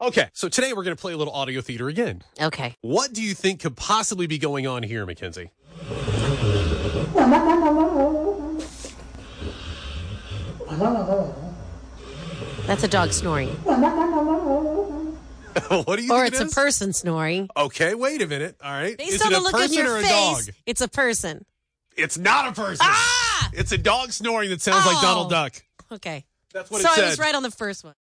Okay, so today we're going to play a little audio theater again. Okay. What do you think could possibly be going on here, Mackenzie? That's a dog snoring. What do you think Or it it's a is? person snoring. Okay, wait a minute. All right. Based Is on it the a look on person your or a dog? face, it's a person. It's not a person. Ah! It's a dog snoring that sounds like Donald Duck. Okay. That's what So it said. I was right on the first one.